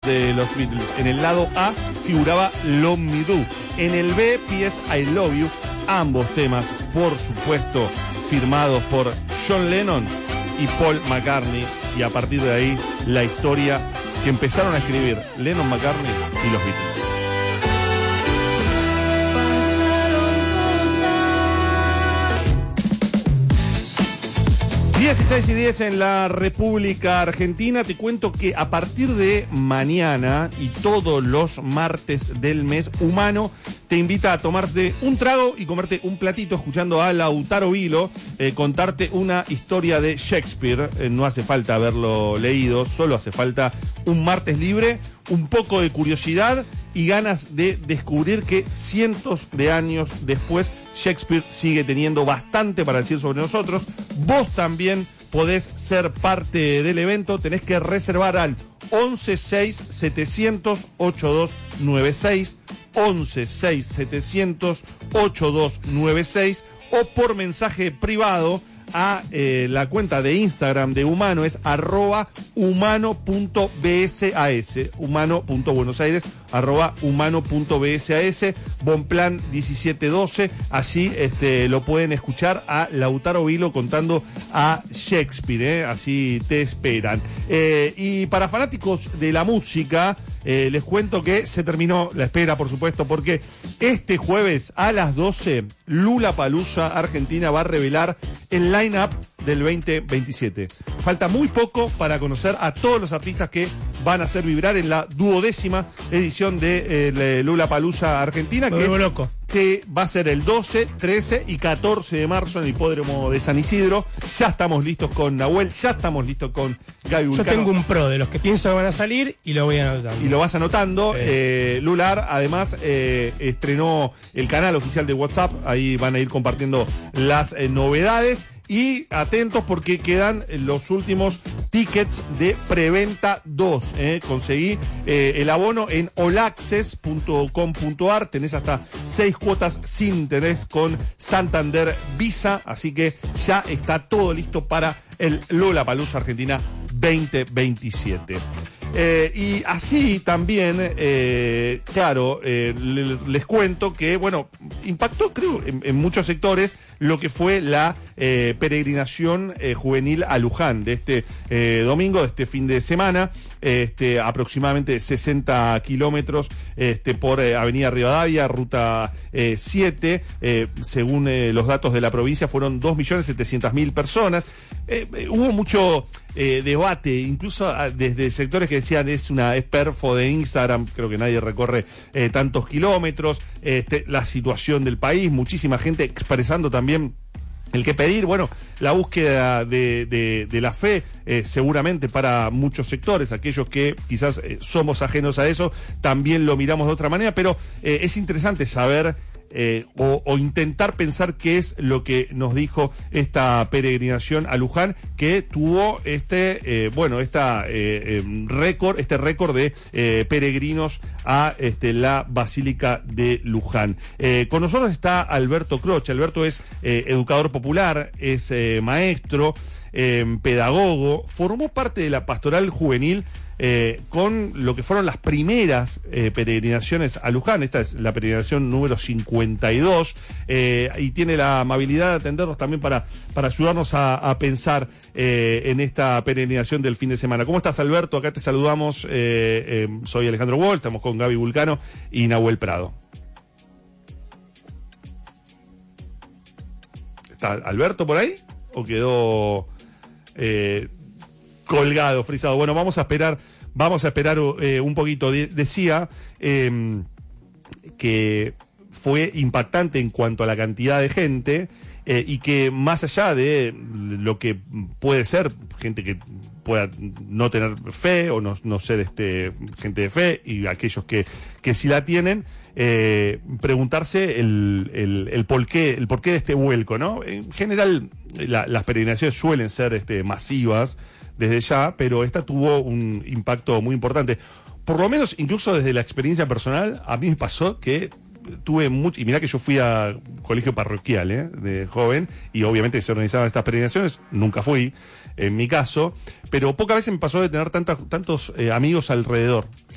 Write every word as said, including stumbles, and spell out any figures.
de los Beatles. En el lado A figuraba Love Me Do. En el B, P S I Love You. Ambos temas, por supuesto, firmados por John Lennon y Paul McCartney. Y a partir de ahí, la historia que empezaron a escribir Lennon, McCartney y los Beatles. dieciséis y diez en la República Argentina. Te cuento que a partir de mañana y todos los martes del mes, Humano te invita a tomarte un trago y comerte un platito escuchando a Lautaro Vilo eh, contarte una historia de Shakespeare. Eh, no hace falta haberlo leído, solo hace falta un martes libre, un poco de curiosidad y ganas de descubrir que cientos de años después Shakespeare sigue teniendo bastante para decir sobre nosotros. Vos también podés ser parte del evento. Tenés que reservar al once seis setecientos ochenta y dos noventa y seis, once seis setecientos ochenta y dos noventa y seis o por mensaje privado a eh, la cuenta de Instagram de Humano, es arroba humano.bsas, humano.buenos Aires, arroba humano.bsas, Bonplan diecisiete doce, allí este, lo pueden escuchar a Lautaro Vilo contando a Shakespeare, ¿eh? Así te esperan. Eh, y para fanáticos de la música, eh, les cuento que se terminó la espera, por supuesto, porque este jueves a las doce, Lollapalooza Argentina va a revelar el line-up del veinte veintisiete. Falta muy poco para conocer a todos los artistas que van a hacer vibrar en la duodécima edición de eh, Lollapalooza Argentina. Me que vuelvo loco. Sí, va a ser el doce, trece y catorce de marzo en el hipódromo de San Isidro. Ya estamos listos con Nahuel, ya estamos listos con Gaby Vulcano. Yo tengo un pro de los que pienso que van a salir y lo voy anotando. Y lo vas anotando. Sí. Eh, Lular, además, eh, estrenó el canal oficial de WhatsApp. Ahí van a ir compartiendo las eh, novedades. Y atentos porque quedan los últimos tickets de preventa dos. Eh. Conseguí eh, el abono en all access punto com punto a r. Tenés hasta seis cuotas sin interés con Santander Visa. Así que ya está todo listo para el Lollapalooza Argentina veinte veintisiete. Eh, y así también, eh, claro, eh, le, les cuento que, bueno, impactó, creo, en, en muchos sectores lo que fue la eh, peregrinación eh, juvenil a Luján de este eh, domingo, de este fin de semana. Este, aproximadamente sesenta kilómetros este, por eh, Avenida Rivadavia, ruta eh, siete, eh, según eh, los datos de la provincia fueron dos millones setecientas mil personas. Eh, eh, hubo mucho eh, debate, incluso ah, desde sectores que decían es una es perfo de Instagram, creo que nadie recorre eh, tantos kilómetros, este, la situación del país, muchísima gente expresando también el que pedir, bueno, la búsqueda de, de, de la fe, eh, seguramente para muchos sectores, aquellos que quizás eh, somos ajenos a eso, también lo miramos de otra manera, pero eh, es interesante saber eh, o, o intentar pensar qué es lo que nos dijo esta peregrinación a Luján, que tuvo este, eh, bueno, esta eh, eh, récord, este récord de eh, peregrinos a este, la Basílica de Luján. Eh, con nosotros está Alberto Croce. Alberto es eh, educador popular, es eh, maestro, eh, pedagogo, formó parte de la pastoral juvenil Eh, con lo que fueron las primeras eh, peregrinaciones a Luján. Esta es la peregrinación número cincuenta y dos, eh, y tiene la amabilidad de atendernos también para, para ayudarnos a, a pensar eh, en esta peregrinación del fin de semana. ¿Cómo estás, Alberto? Acá te saludamos, eh, eh, soy Alejandro Wall, estamos con Gaby Vulcano y Nahuel Prado. ¿Está Alberto por ahí? ¿O quedó eh, colgado, frisado? Bueno, vamos a esperar, vamos a esperar eh, un poquito. De, decía eh, que fue impactante en cuanto a la cantidad de gente eh, y que más allá de lo que puede ser gente que pueda no tener fe o no, no ser este gente de fe y aquellos que, que sí la tienen, eh, preguntarse el, el, el porqué, el porqué de este vuelco, ¿no? En general, la, las peregrinaciones suelen ser este, masivas desde ya, pero esta tuvo un impacto muy importante. Por lo menos, incluso desde la experiencia personal, a mí me pasó que tuve mucho, y mirá que yo fui a colegio parroquial, ¿eh? De joven, y obviamente se organizaban estas peregrinaciones, nunca fui, en mi caso, pero pocas veces me pasó de tener tantas, tantos eh, amigos alrededor.